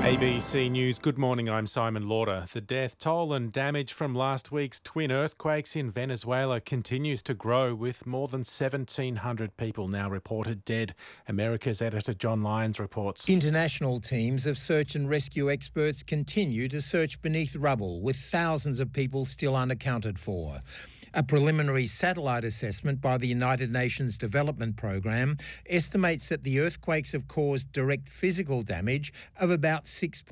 ABC News, good morning, I'm Simon Lauder. The death toll and damage from last week's twin earthquakes in Venezuela continues to grow, with more than 1,700 people now reported dead. America's editor John Lyons reports. International teams of search and rescue experts continue to search beneath rubble, with thousands of people still unaccounted for. A preliminary satellite assessment by the United Nations Development Programme estimates that the earthquakes have caused direct physical damage of about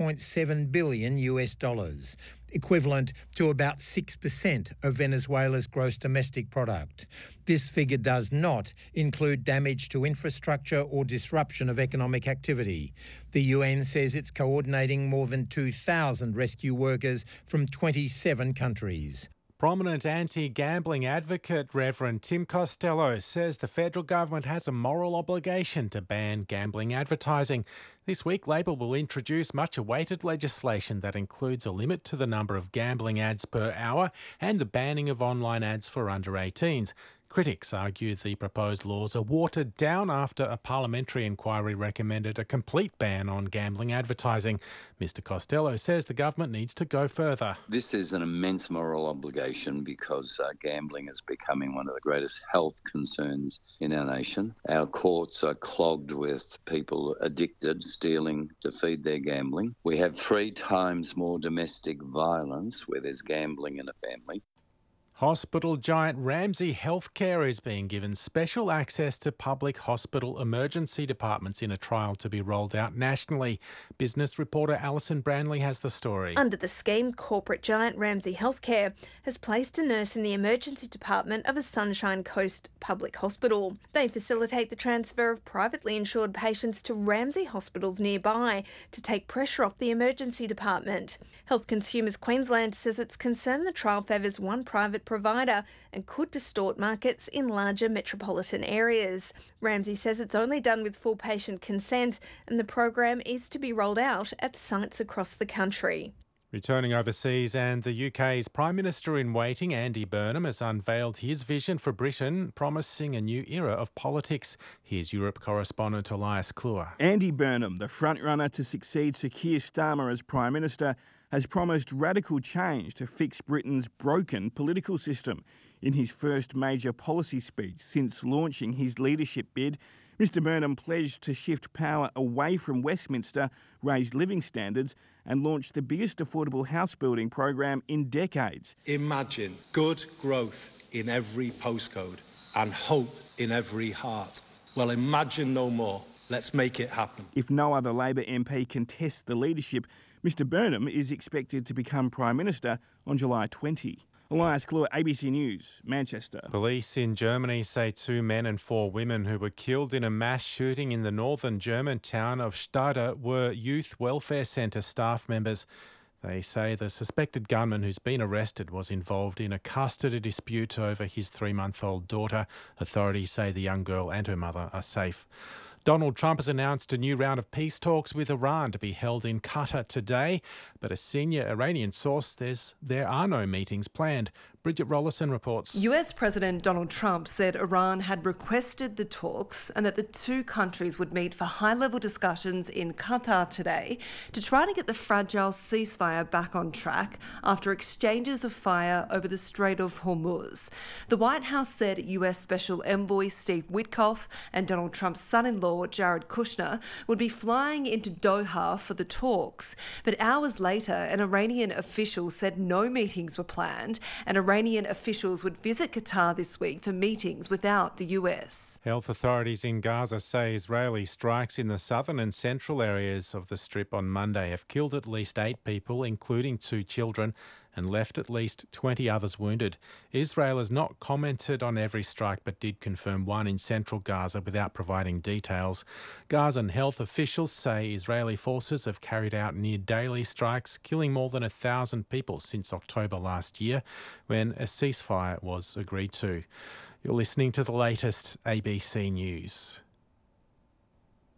$6.7 billion, equivalent to about 6% of Venezuela's gross domestic product. This figure does not include damage to infrastructure or disruption of economic activity. The UN says it's coordinating more than 2,000 rescue workers from 27 countries. Prominent anti-gambling advocate Reverend Tim Costello says the federal government has a moral obligation to ban gambling advertising. This week, Labor will introduce much-awaited legislation that includes a limit to the number of gambling ads per hour and the banning of online ads for under-18s. Critics argue the proposed laws are watered down after a parliamentary inquiry recommended a complete ban on gambling advertising. Mr Costello says the government needs to go further. This is an immense moral obligation because gambling is becoming one of the greatest health concerns in our nation. Our courts are clogged with people addicted, stealing to feed their gambling. We have 3 times more domestic violence where there's gambling in a family. Hospital giant Ramsay Health Care is being given special access to public hospital emergency departments in a trial to be rolled out nationally. Business reporter Alison Branley has the story. Under the scheme, corporate giant Ramsay Health Care has placed a nurse in the emergency department of a Sunshine Coast public hospital. They facilitate the transfer of privately insured patients to Ramsay hospitals nearby to take pressure off the emergency department. Health Consumers Queensland says it's concerned the trial favours one private provider and could distort markets in larger metropolitan areas. Ramsay says it's only done with full patient consent and the program is to be rolled out at sites across the country. Returning overseas, and the UK's Prime Minister in waiting, Andy Burnham, has unveiled his vision for Britain, promising a new era of politics. Here's Europe correspondent Elias Kluwer. Andy Burnham, the frontrunner to succeed Sir Keir Starmer as Prime Minister, has promised radical change to fix Britain's broken political system. In his first major policy speech since launching his leadership bid, Mr Burnham pledged to shift power away from Westminster, raise living standards and launch the biggest affordable house building program in decades. Imagine good growth in every postcode and hope in every heart. Well, imagine no more. Let's make it happen. If no other Labor MP contests the leadership, Mr Burnham is expected to become Prime Minister on July 20. Elias Kluwer, ABC News, Manchester. Police in Germany say 2 men and 4 women who were killed in a mass shooting in the northern German town of Stade were youth welfare centre staff members. They say the suspected gunman who's been arrested was involved in a custody dispute over his 3-month-old daughter. Authorities say the young girl and her mother are safe. Donald Trump has announced a new round of peace talks with Iran to be held in Qatar today, but a senior Iranian source says there are no meetings planned. Bridget Rollison reports. US President Donald Trump said Iran had requested the talks and that the 2 countries would meet for high-level discussions in Qatar today to try to get the fragile ceasefire back on track after exchanges of fire over the Strait of Hormuz. The White House said US Special Envoy Steve Witkoff and Donald Trump's son-in-law Jared Kushner would be flying into Doha for the talks. But hours later, an Iranian official said no meetings were planned and Iranian officials would visit Qatar this week for meetings without the US. Health authorities in Gaza say Israeli strikes in the southern and central areas of the Strip on Monday have killed at least 8 people, including 2 children, and left at least 20 others wounded. Israel has not commented on every strike but did confirm one in central Gaza without providing details. Gazan health officials say Israeli forces have carried out near-daily strikes, killing more than 1,000 people since October last year, when a ceasefire was agreed to. You're listening to the latest ABC News.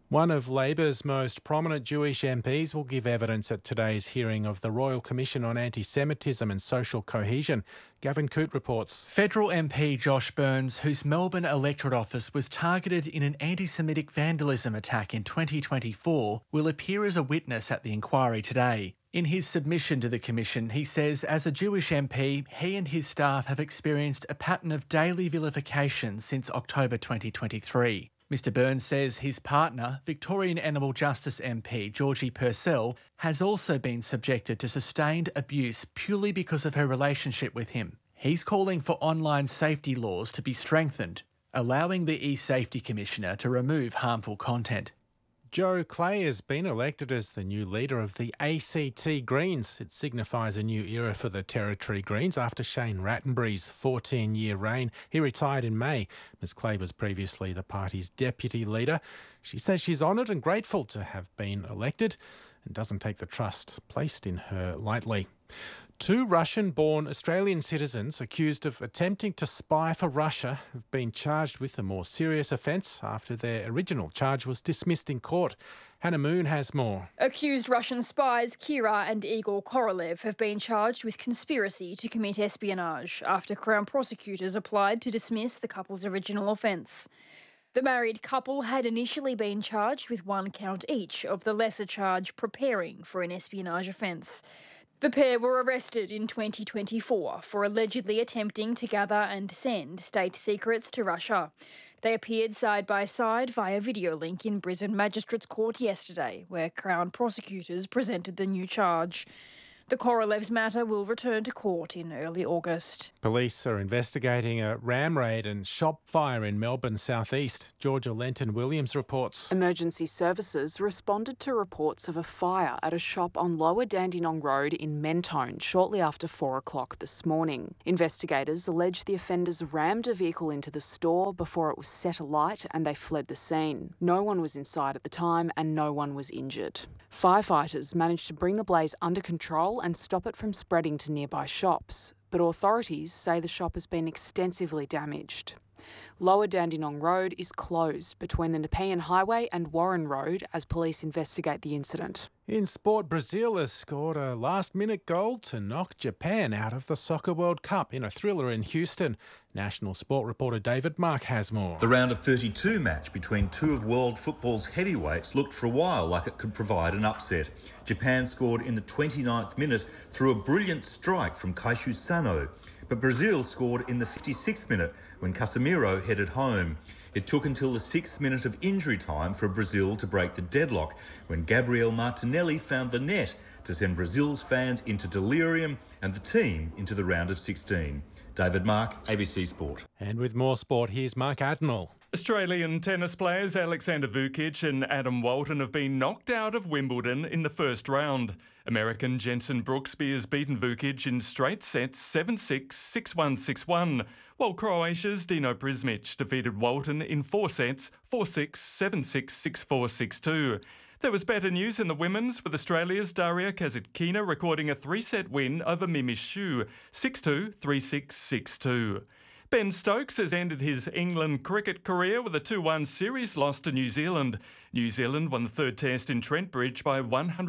One of Labor's most prominent Jewish MPs will give evidence at today's hearing of the Royal Commission on Anti-Semitism and Social Cohesion. Gavin Coote reports. Federal MP Josh Burns, whose Melbourne electorate office was targeted in an anti-Semitic vandalism attack in 2024, will appear as a witness at the inquiry today. In his submission to the Commission, he says as a Jewish MP, he and his staff have experienced a pattern of daily vilification since October 2023. Mr Burns says his partner, Victorian Animal Justice MP Georgie Purcell, has also been subjected to sustained abuse purely because of her relationship with him. He's calling for online safety laws to be strengthened, allowing the e-Safety Commissioner to remove harmful content. Joe Clay has been elected as the new leader of the ACT Greens. It signifies a new era for the Territory Greens after Shane Rattenbury's 14-year reign. He retired in May. Ms Clay was previously the party's deputy leader. She says she's honoured and grateful to have been elected and doesn't take the trust placed in her lightly. Two Russian-born Australian citizens accused of attempting to spy for Russia have been charged with a more serious offence after their original charge was dismissed in court. Hannah Moon has more. Accused Russian spies Kira and Igor Korolev have been charged with conspiracy to commit espionage after Crown prosecutors applied to dismiss the couple's original offence. The married couple had initially been charged with one count each of the lesser charge preparing for an espionage offence. The pair were arrested in 2024 for allegedly attempting to gather and send state secrets to Russia. They appeared side by side via video link in Brisbane Magistrates Court yesterday, where Crown prosecutors presented the new charge. The Korolev's matter will return to court in early August. Police are investigating a ram raid and shop fire in Melbourne's southeast. Georgia Lenton-Williams reports. Emergency services responded to reports of a fire at a shop on Lower Dandenong Road in Mentone shortly after 4 o'clock this morning. Investigators allege the offenders rammed a vehicle into the store before it was set alight and they fled the scene. No one was inside at the time and no one was injured. Firefighters managed to bring the blaze under control and stop it from spreading to nearby shops, but authorities say the shop has been extensively damaged. Lower Dandenong Road is closed between the Nepean Highway and Warren Road as police investigate the incident. In sport, Brazil has scored a last-minute goal to knock Japan out of the Soccer World Cup in a thriller in Houston. National Sport reporter David Mark has more. The round of 32 match between two of world football's heavyweights looked for a while like it could provide an upset. Japan scored in the 29th minute through a brilliant strike from Kaishu Sano. But Brazil scored in the 56th minute when Casemiro headed home. It took until the 6th minute of injury time for Brazil to break the deadlock when Gabriel Martinelli found the net to send Brazil's fans into delirium and the team into the round of 16. David Mark, ABC Sport. And with more sport, here's Mark Admiral. Australian tennis players Alexander Vukic and Adam Walton have been knocked out of Wimbledon in the first round. American Jensen Brooksby has beaten Vukic in straight sets 7-6, 6-1, 6-1, while Croatia's Dino Prismic defeated Walton in 4 sets 4-6, 7-6, 6-4, 6-2. There was better news in the women's, with Australia's Daria Kasatkina recording a 3-set win over Mimi Xu, 6-2, 3-6, 6-2. Ben Stokes has ended his England cricket career with a 2-1 series loss to New Zealand. New Zealand won the third test in Trent Bridge by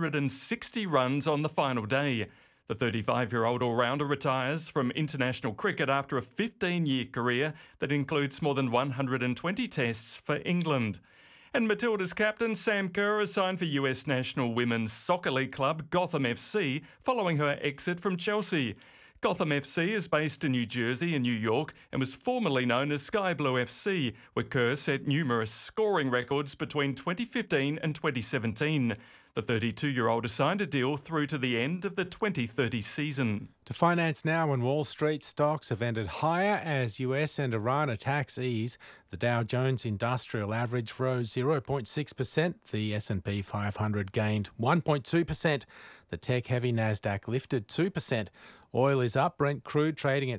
160 runs on the final day. The 35-year-old all-rounder retires from international cricket after a 15-year career that includes more than 120 tests for England. And Matilda's captain Sam Kerr has signed for US National Women's Soccer League club Gotham FC following her exit from Chelsea. Gotham FC is based in New Jersey and New York and was formerly known as Sky Blue FC, where Kerr set numerous scoring records between 2015 and 2017. The 32-year-old has signed a deal through to the end of the 2030 season. To finance now, and Wall Street stocks have ended higher as US and Iran attacks ease. The Dow Jones Industrial Average rose 0.6%. The S&P 500 gained 1.2%. The tech-heavy Nasdaq lifted 2%. Oil is up. Brent crude trading at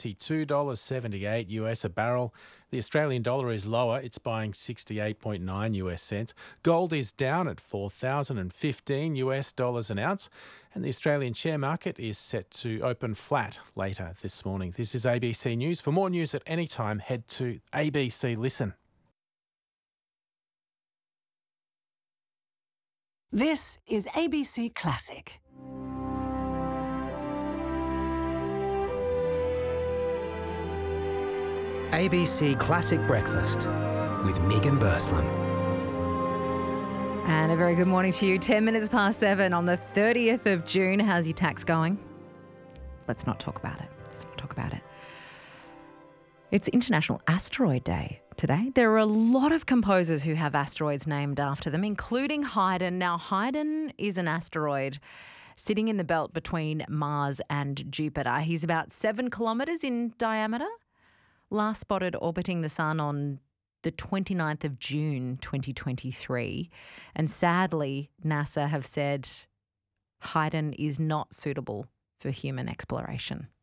$72.78 US a barrel. The Australian dollar is lower. It's buying 68.9 US cents. Gold is down at $4,015 US dollars an ounce. And the Australian share market is set to open flat later this morning. This is ABC News. For more news at any time, head to ABC Listen. This is ABC Classic. ABC Classic Breakfast with Megan Bursland. And a very good morning to you. 10 minutes past 7 on the 30th of June. How's your tax going? Let's not talk about it. It's International Asteroid Day today. There are a lot of composers who have asteroids named after them, including Haydn. Now, Haydn is an asteroid sitting in the belt between Mars and Jupiter. He's about 7 kilometres in diameter. Last spotted orbiting the sun on the 29th of June 2023. And sadly, NASA have said Haydn is not suitable for human exploration.